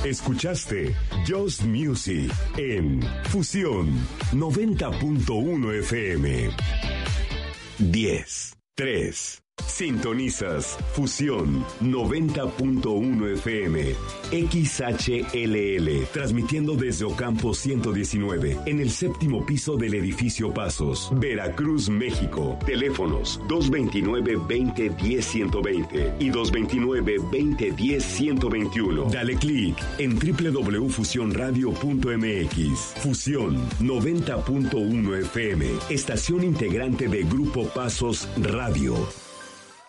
Escuchaste Just Music en Fusión 90.1 FM. 10, 3. Sintonizas Fusión 90.1 FM XHLL, transmitiendo desde Ocampo 119, en el séptimo piso del edificio Pasos, Veracruz, México. Teléfonos 229-2010-120 y 229-2010-121. Dale clic en www.fusionradio.mx. Fusión 90.1 FM, estación integrante de Grupo Pasos Radio.